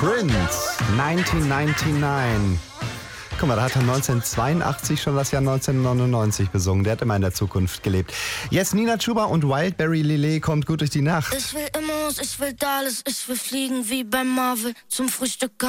Prince, 1999. Guck mal, da hat er 1982 schon das Jahr 1999 besungen. Der hat immer in der Zukunft gelebt. Jetzt Nina Chuba und Wildberry Lillet kommt gut durch die Nacht. Ich will Immos, ich will Dallas, ich will fliegen wie beim Marvel zum Frühstück.